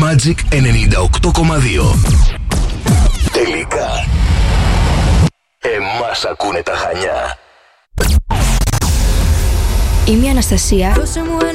Magic 98,2. Τελικά εμάς ακούνε τα Χανιά. Είμαι η Αναστασία.